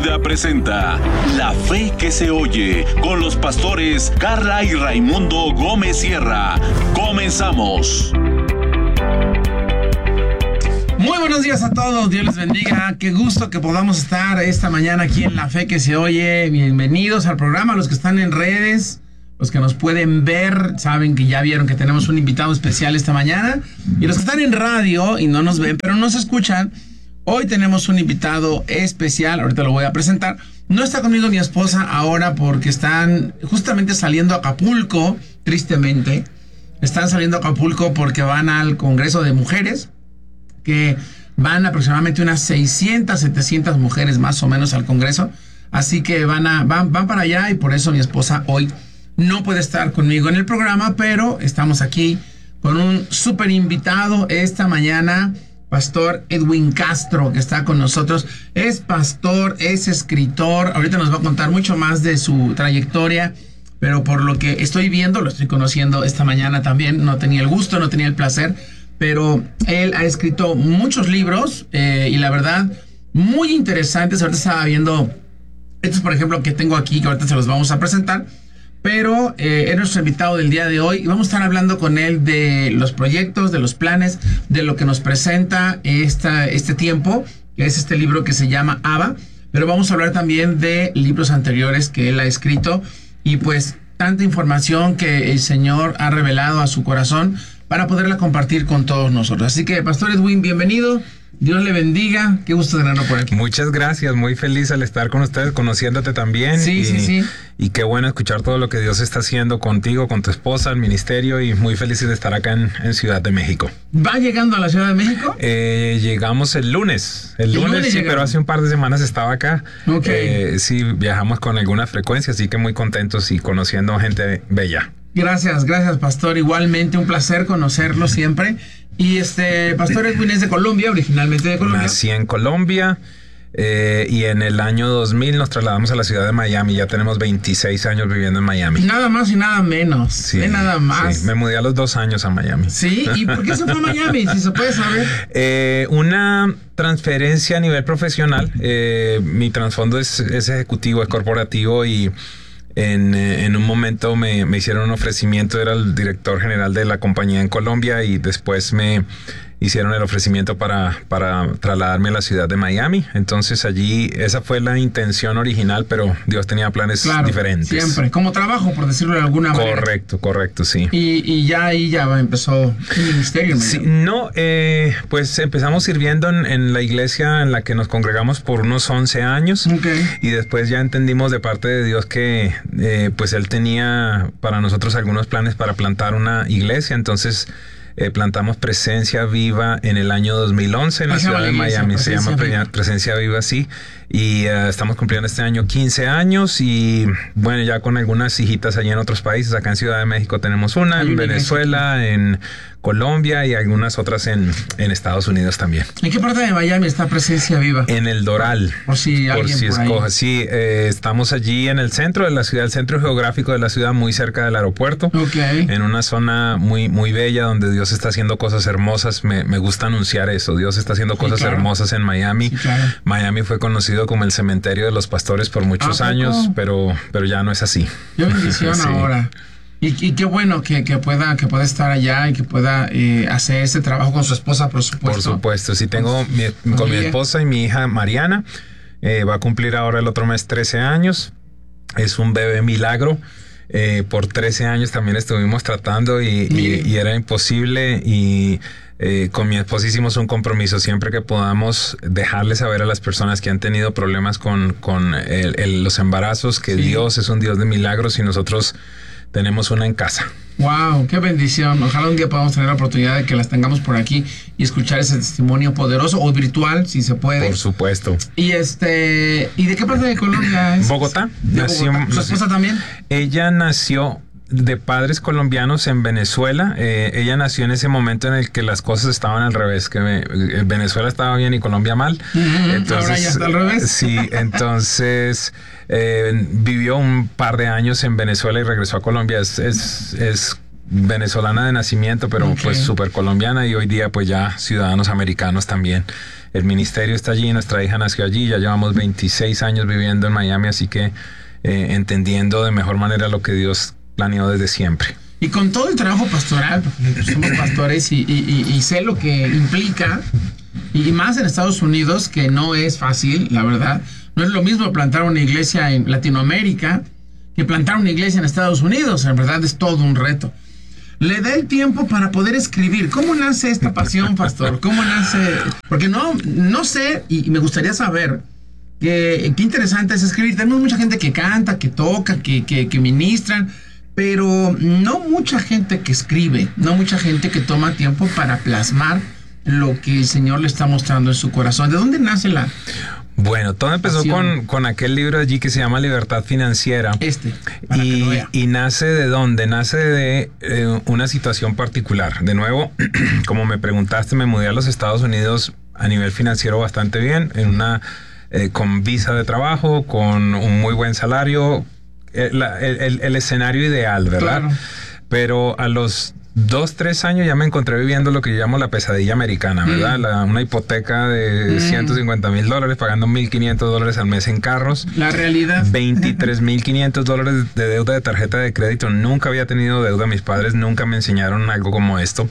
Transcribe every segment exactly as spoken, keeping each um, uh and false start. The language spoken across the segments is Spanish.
Vida presenta La Fe que se oye con los pastores Carla y Raimundo Gómez Sierra. Comenzamos. Muy buenos días a todos, Dios les bendiga. Qué gusto que podamos estar esta mañana aquí en La Fe que se oye. Bienvenidos al programa, los que están en redes, los que nos pueden ver, saben que ya vieron que tenemos un invitado especial esta mañana. Y los que están en radio y no nos ven, pero nos escuchan, hoy tenemos un invitado especial, ahorita lo voy a presentar. No está conmigo mi esposa ahora porque están justamente saliendo a Acapulco, tristemente. Están saliendo a Acapulco porque van al Congreso de Mujeres, que van aproximadamente unas seiscientas, setecientas mujeres más o menos al Congreso. Así que van, a, van, van para allá y por eso mi esposa hoy no puede estar conmigo en el programa, pero estamos aquí con un súper invitado esta mañana. Pastor Edwin Castro, que está con nosotros. Es pastor, es escritor. Ahorita nos va a contar mucho más de su trayectoria, pero por lo que estoy viendo, lo estoy conociendo esta mañana también. No tenía el gusto, no tenía el placer, pero él ha escrito muchos libros eh, y la verdad, muy interesantes. Ahorita estaba viendo estos, por ejemplo, que tengo aquí, que ahorita se los vamos a presentar. Pero eh, es nuestro invitado del día de hoy y vamos a estar hablando con él de los proyectos, de los planes, de lo que nos presenta esta, este tiempo, que es este libro que se llama Abba. Pero vamos a hablar también de libros anteriores que él ha escrito y pues tanta información que el Señor ha revelado a su corazón para poderla compartir con todos nosotros. Así que, Pastor Edwin, bienvenido. Dios le bendiga. Qué gusto tenerlo por aquí. Muchas gracias. Muy feliz al estar con ustedes, conociéndote también. Sí, y, sí, sí. Y qué bueno escuchar todo lo que Dios está haciendo contigo, con tu esposa, el ministerio, y muy feliz de estar acá en, en Ciudad de México. ¿Va llegando a la Ciudad de México? Eh, llegamos el lunes. El, el lunes, lunes sí, llegamos. Pero hace un par de semanas estaba acá. Ok. Eh, sí, viajamos con alguna frecuencia, así que muy contentos y conociendo gente bella. Gracias, gracias, Pastor. Igualmente un placer conocerlo siempre. Y este, Pastor Edwin es de Colombia, originalmente de Colombia. Nací en Colombia eh, y en el año dos mil nos trasladamos a la ciudad de Miami. Ya tenemos veintiséis años viviendo en Miami. Nada más y nada menos. Sí, de nada más. Sí. Me mudé a los dos años a Miami. Sí, ¿y por qué se fue a Miami? Si se puede saber. Eh, una transferencia a nivel profesional. Eh, mi trasfondo es, es ejecutivo, es corporativo y En, en un momento me, me hicieron un ofrecimiento, era el director general de la compañía en Colombia y después me hicieron el ofrecimiento para, para trasladarme a la ciudad de Miami. Entonces allí, esa fue la intención original, pero Dios tenía planes claro, diferentes. Siempre, como trabajo, por decirlo de alguna manera. Correcto, correcto, sí. Y, y ya ahí ya empezó el ministerio. Sí, no, eh, pues empezamos sirviendo en, en la iglesia en la que nos congregamos por unos once años. Okay. Y después ya entendimos de parte de Dios que eh, pues Él tenía para nosotros algunos planes para plantar una iglesia. Entonces Eh, plantamos Presencia Viva en el año dos mil once en la ciudad de Miami. Se llama Viva. Presencia Viva, sí. Y uh, estamos cumpliendo este año quince años y bueno, ya con algunas hijitas allí en otros países. Acá en Ciudad de México tenemos una, en Venezuela, en Colombia y algunas otras en, en Estados Unidos también. ¿En qué parte de Miami está Presencia Viva? En el Doral. Por si alguien por si por escoge. ahí. Sí, eh, estamos allí en el centro de la ciudad, el centro geográfico de la ciudad, muy cerca del aeropuerto. Okay. En una zona muy, muy bella donde Dios está haciendo cosas hermosas. Me, me gusta anunciar eso. Dios está haciendo cosas sí, claro. hermosas en Miami. Sí, claro. Miami fue conocido como el cementerio de los pastores por muchos años, pero, pero ya no es así. Qué bendición sí. ahora. Y, y qué bueno que, que pueda que pueda estar allá y que pueda eh, hacer ese trabajo con su esposa, por supuesto. Por supuesto. Sí, tengo mi, con mi esposa y mi hija Mariana. Eh, va a cumplir ahora el otro mes trece años. Es un bebé milagro. Eh, por trece años también estuvimos tratando y, y, y era imposible y eh, con mi esposa hicimos un compromiso siempre que podamos dejarle saber a las personas que han tenido problemas con, con el, el, los embarazos que sí. Dios es un Dios de milagros y nosotros tenemos una en casa. Wow, qué bendición. Ojalá un día podamos tener la oportunidad de que las tengamos por aquí y escuchar ese testimonio poderoso o virtual, si se puede. Por supuesto. Y este, ¿y de qué parte de Colombia es? Bogotá. ¿De nació, Bogotá? ¿Su esposa también? Ella nació de padres colombianos en Venezuela. Eh, ella nació en ese momento en el que las cosas estaban al revés, que me, Venezuela estaba bien y Colombia mal. Mm-hmm. Entonces, ahora ya está al revés. Sí, entonces eh, vivió un par de años en Venezuela y regresó a Colombia. Es, es, es venezolana de nacimiento, pero okay. pues súper colombiana y hoy día pues ya ciudadanos americanos también. el ministerio está allí, nuestra hija nació allí, ya llevamos veintiséis años viviendo en Miami, así que eh, entendiendo de mejor manera lo que Dios planeó desde siempre. Y con todo el trabajo pastoral, porque somos pastores y, y, y, y sé lo que implica, y más en Estados Unidos, que no es fácil, la verdad. No es lo mismo plantar una iglesia en Latinoamérica que plantar una iglesia en Estados Unidos. En verdad es todo un reto. Le da el tiempo para poder escribir. ¿Cómo nace esta pasión, pastor? ¿Cómo nace? Porque no, no sé, y me gustaría saber que, qué interesante es escribir. Tenemos mucha gente que canta, que toca, que, que, que ministran, pero no mucha gente que escribe, no mucha gente que toma tiempo para plasmar lo que el Señor le está mostrando en su corazón. ¿De dónde nace la...? Bueno, todo empezó con, con aquel libro allí que se llama Libertad Financiera. Este, para y, que lo vea. y nace de dónde? Nace de eh, una situación particular. De nuevo, como me preguntaste, me mudé a los Estados Unidos a nivel financiero bastante bien, en una eh, con visa de trabajo, con un muy buen salario, el, el, el escenario ideal, ¿verdad? Claro. Pero a los dos, tres años ya me encontré viviendo lo que yo llamo la pesadilla americana, ¿verdad? Mm. La, una hipoteca de mm. ciento cincuenta mil dólares, pagando mil quinientos dólares al mes en carros. La realidad. veintitrés mil quinientos dólares de deuda de tarjeta de crédito. Nunca había tenido deuda. Mis padres nunca me enseñaron algo como esto.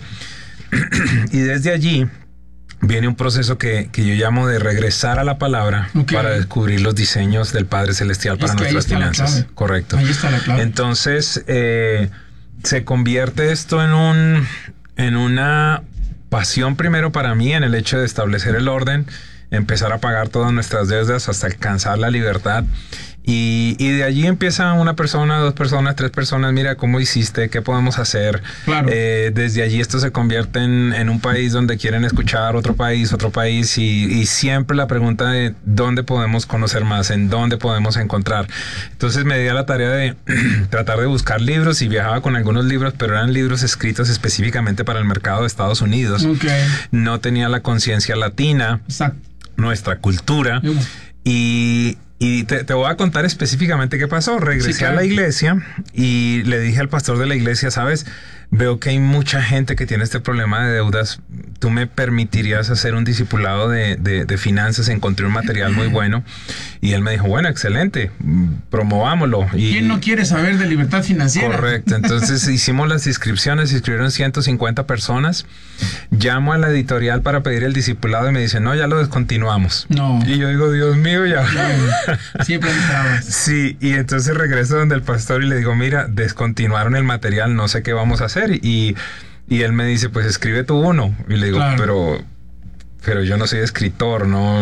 Y desde allí viene un proceso que, que yo llamo de regresar a la palabra, okay, para descubrir los diseños del Padre Celestial para nuestras finanzas. Correcto. Ahí está la clave. Entonces, eh, se convierte esto en un en una pasión primero para mí, en el hecho de establecer el orden, empezar a pagar todas nuestras deudas hasta alcanzar la libertad. Y, y de allí empieza una persona, dos personas, tres personas, mira cómo hiciste, qué podemos hacer. Claro. Eh, desde allí esto se convierte en, en un país donde quieren escuchar otro país, otro país, y, y siempre la pregunta de dónde podemos conocer más, en dónde podemos encontrar. Entonces me di a la tarea de tratar de buscar libros y viajaba con algunos libros, pero eran libros escritos específicamente para el mercado de Estados Unidos. Okay. No tenía la conciencia latina, exacto, nuestra cultura. Uh. Y... Y te, te voy a contar específicamente qué pasó. Regresé sí, claro. a la iglesia y le dije al pastor de la iglesia, ¿sabes? Veo que hay mucha gente que tiene este problema de deudas. ¿Tú me permitirías hacer un discipulado de, de, de finanzas? Encontré un material muy bueno. Y él me dijo, bueno, excelente, promovámoslo. Y, ¿quién no quiere saber de libertad financiera? Correcto. Entonces hicimos las inscripciones, se inscribieron ciento cincuenta personas. Llamo a la editorial para pedir el discipulado y me dicen, no, ya lo descontinuamos. No. Y yo digo, Dios mío, ya. Siempre entrabas. Sí, y entonces regreso donde el pastor y le digo, mira, descontinuaron el material, no sé qué vamos a hacer. Y, y él me dice, pues escribe tú uno. Y le digo, claro. pero... pero yo no soy escritor, no.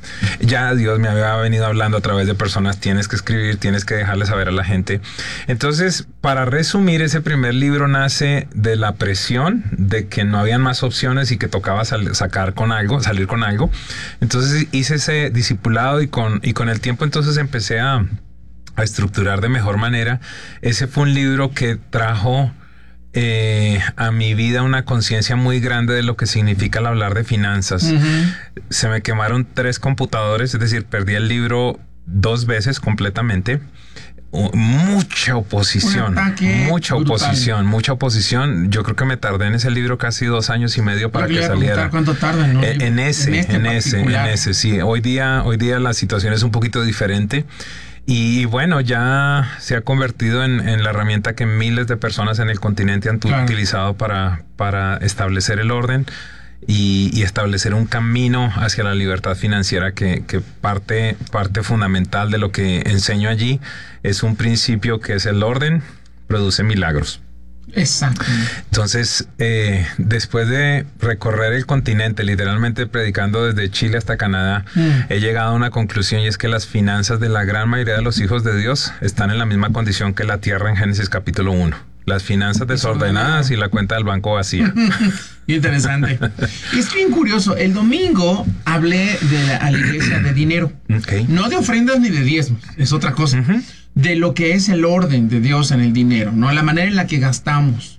Ya Dios me había venido hablando a través de personas, tienes que escribir, tienes que dejarle saber a la gente. Entonces, para resumir, ese primer libro nace de la presión de que no habían más opciones y que tocaba sal- sacar con algo, salir con algo. Entonces hice ese discipulado y con, y con el tiempo entonces empecé a, a estructurar de mejor manera. Ese fue un libro que trajo Eh, a mi vida una conciencia muy grande de lo que significa el hablar de finanzas. Uh-huh. Se me quemaron tres computadores, es decir, perdí el libro dos veces completamente. Uh, mucha oposición, mucha brutal. oposición, mucha oposición. Yo creo que me tardé en ese libro casi dos años y medio para que saliera. ¿Cuánto tarda? ¿No? En, en ese, en, este en ese, en ese, sí. Hoy día, hoy día la situación es un poquito diferente. Y bueno, ya se ha convertido en, en la herramienta que miles de personas en el continente han claro. utilizado para, para establecer el orden y, y establecer un camino hacia la libertad financiera que, que parte, parte fundamental de lo que enseño allí es un principio que es el orden produce milagros. Exacto. Entonces, eh, después de recorrer el continente, literalmente predicando desde Chile hasta Canadá, mm. he llegado a una conclusión y es que las finanzas de la gran mayoría de los hijos de Dios están en la misma condición que la tierra en Génesis capítulo uno. Las finanzas desordenadas y la cuenta del banco vacía. Interesante. Es bien curioso. El domingo hablé de la, a la iglesia de dinero. Okay. No de ofrendas ni de diezmos. Es otra cosa. Uh-huh. De lo que es el orden de Dios en el dinero, ¿no? La manera en la que gastamos.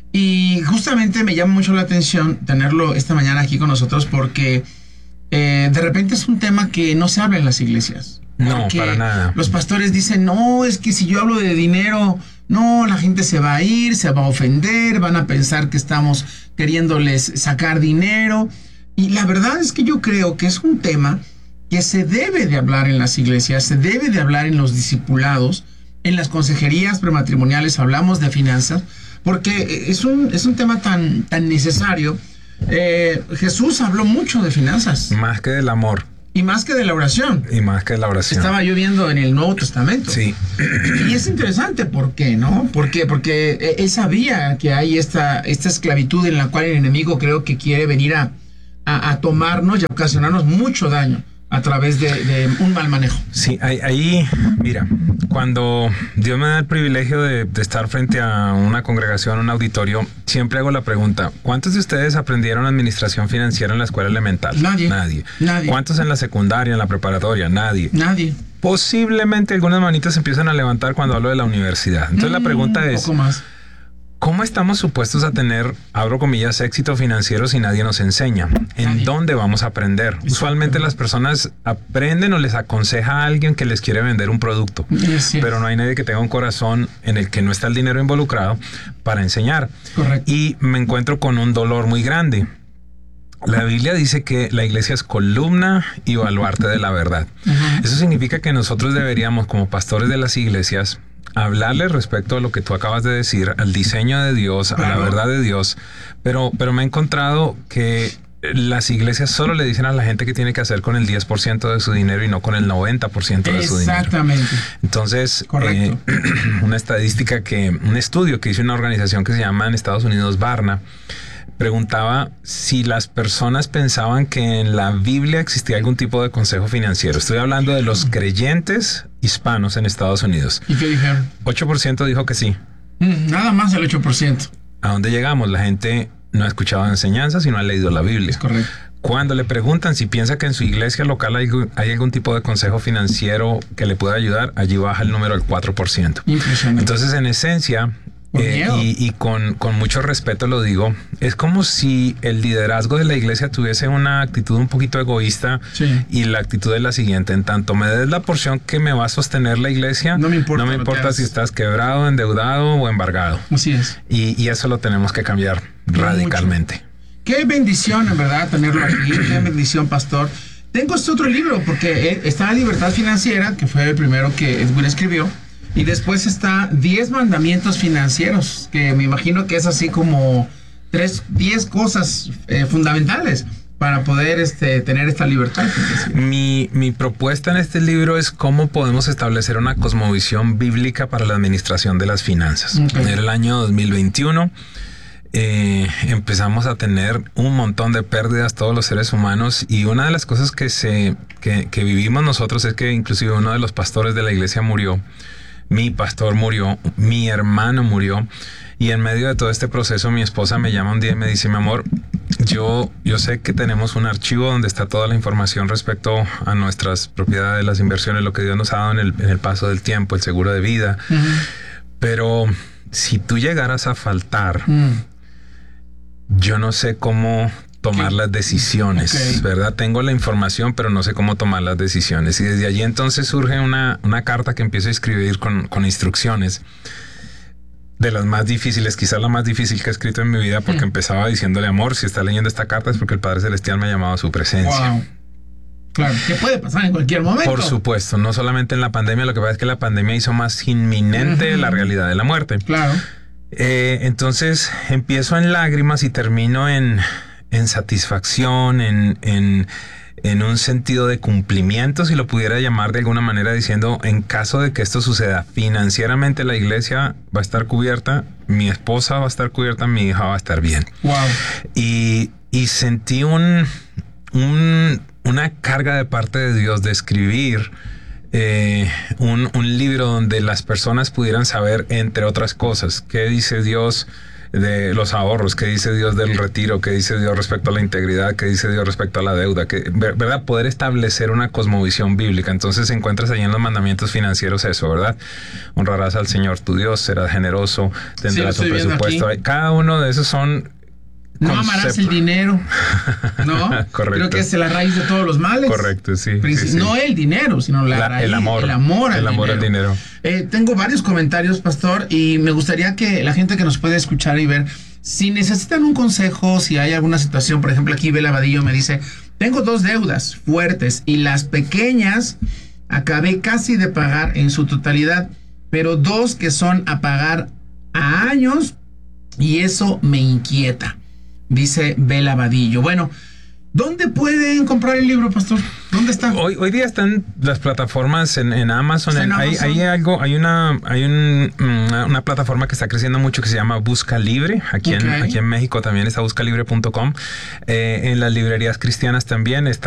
Y justamente me llama mucho la atención tenerlo esta mañana aquí con nosotros porque eh, de repente es un tema que no se habla en las iglesias. No, para nada. Los pastores dicen, no, es que si yo hablo de dinero, no, la gente se va a ir, se va a ofender, van a pensar que estamos queriéndoles sacar dinero. Y la verdad es que yo creo que es un tema que se debe de hablar en las iglesias, se debe de hablar en los discipulados, en las consejerías prematrimoniales hablamos de finanzas, porque es un, es un tema tan, tan necesario. Eh, Jesús habló mucho de finanzas. Más que del amor. Y más que de la oración. Y más que de la oración. Estaba yo viendo en el Nuevo Testamento. Sí. Y es interesante, ¿por qué, no? ¿Por qué? Porque él sabía que hay esta, esta esclavitud en la cual el enemigo creo que quiere venir a, a, a tomarnos y a ocasionarnos mucho daño a través de, de un mal manejo. Sí, ahí, ahí, mira, cuando Dios me da el privilegio de, de estar frente a una congregación, un auditorio, siempre hago la pregunta, ¿cuántos de ustedes aprendieron administración financiera en la escuela elemental? Nadie. Nadie. Nadie. ¿Cuántos en la secundaria, en la preparatoria? Nadie. Nadie. Posiblemente algunas manitas se empiezan a levantar cuando hablo de la universidad. Entonces mm, la pregunta es, poco más. ¿cómo estamos supuestos a tener, abro comillas, éxito financiero si nadie nos enseña? ¿En nadie. dónde vamos a aprender? Usualmente las personas aprenden o les aconseja a alguien que les quiere vender un producto, sí, pero no hay nadie que tenga un corazón en el que no está el dinero involucrado para enseñar. Correcto. Y me encuentro con un dolor muy grande. La Biblia dice que la iglesia es columna y baluarte de la verdad. Uh-huh. Eso significa que nosotros deberíamos, como pastores de las iglesias, hablarle respecto a lo que tú acabas de decir, al diseño de Dios, claro, a la verdad de Dios, pero, pero me he encontrado que las iglesias solo le dicen a la gente que tiene que hacer con el diez por ciento de su dinero y no con el noventa por ciento de su dinero. Exactamente. Entonces, eh, una estadística que, un estudio que hizo una organización que se llama en Estados Unidos Barna, preguntaba si las personas pensaban que en la Biblia existía algún tipo de consejo financiero. Estoy hablando de los creyentes hispanos en Estados Unidos. ¿Y qué dijeron? ocho por ciento dijo que sí. Mm, nada más el ocho por ciento. ¿A dónde llegamos? La gente no ha escuchado enseñanzas y no ha leído la Biblia. Es correcto. Cuando le preguntan si piensa que en su iglesia local hay, hay algún tipo de consejo financiero que le pueda ayudar, allí baja el número al cuatro por ciento. Impresionante. Entonces, en esencia, Eh, y, y con, con mucho respeto lo digo, es como si el liderazgo de la iglesia tuviese una actitud un poquito egoísta, sí, y la actitud es la siguiente: en tanto me des la porción que me va a sostener la iglesia, no me importa, no me importa si estás quebrado, endeudado o embargado. Así es. Y, y eso lo tenemos que cambiar no radicalmente. Mucho. Qué bendición, en verdad, tenerlo aquí. Qué bendición, pastor. Tengo este otro libro porque está Libertad Financiera, que fue el primero que Edwin escribió. Y después está diez mandamientos financieros, que me imagino que es así como tres, diez cosas eh, fundamentales para poder este, tener esta libertad. Mi, mi propuesta en este libro es cómo podemos establecer una cosmovisión bíblica para la administración de las finanzas. Okay. En el año dos mil veintiuno eh, empezamos a tener un montón de pérdidas todos los seres humanos, y una de las cosas que, se, que, que vivimos nosotros es que inclusive uno de los pastores de la iglesia murió. Mi pastor murió, mi hermano murió, y en medio de todo este proceso mi esposa me llama un día y me dice: mi amor, yo, yo sé que tenemos un archivo donde está toda la información respecto a nuestras propiedades, las inversiones, lo que Dios nos ha dado en el, en el paso del tiempo, el seguro de vida, uh-huh, pero si tú llegaras a faltar, uh-huh, yo no sé cómo tomar las decisiones, okay, ¿verdad? Tengo la información, pero no sé cómo tomar las decisiones. Y desde allí entonces surge una, una carta que empiezo a escribir con, con instrucciones de las más difíciles, quizás la más difícil que he escrito en mi vida, porque mm. empezaba diciéndole: amor, si está leyendo esta carta es porque el Padre Celestial me ha llamado a su presencia. Wow. Claro, que puede pasar en cualquier momento. Por supuesto, no solamente en la pandemia, lo que pasa es que la pandemia hizo más inminente uh-huh. la realidad de la muerte. Claro. Eh, entonces empiezo en lágrimas y termino en... en satisfacción, en, en, en un sentido de cumplimiento, si lo pudiera llamar de alguna manera, diciendo: en caso de que esto suceda, financieramente la iglesia va a estar cubierta, mi esposa va a estar cubierta, mi hija va a estar bien. Wow. Y, y sentí un, un, una carga de parte de Dios de escribir eh, un, un libro donde las personas pudieran saber, entre otras cosas, qué dice Dios de los ahorros, qué dice Dios del retiro, qué dice Dios respecto a la integridad, qué dice Dios respecto a la deuda, que, ¿verdad? Poder establecer una cosmovisión bíblica. Entonces encuentras allí en los mandamientos financieros eso, ¿verdad? Honrarás al Señor tu Dios, serás generoso, tendrás sí, un presupuesto. Cada uno de esos son... No amarás el dinero, ¿no? Correcto. Creo que es la raíz de todos los males. Correcto, sí. Princi- sí, sí. No el dinero, sino la, la raíz. El amor. El amor al el amor dinero. Al dinero. Eh, tengo varios comentarios, pastor, y me gustaría que la gente que nos puede escuchar y ver Si necesitan un consejo, si hay alguna situación, por ejemplo, aquí Bela Vadillo me dice, tengo dos deudas fuertes y las pequeñas acabé casi de pagar en su totalidad, pero dos que son a pagar a años y eso me inquieta, dice Bela Vadillo. Bueno, ¿dónde pueden comprar el libro, pastor? ¿Dónde está? Hoy, hoy día están las plataformas en, en Amazon. ¿En en, Amazon? Hay, hay algo, hay una, hay un, una, una plataforma que está creciendo mucho que se llama Busca Libre. Aquí, okay. en, aquí en México también está busca libre punto com. Eh, en las librerías cristianas también está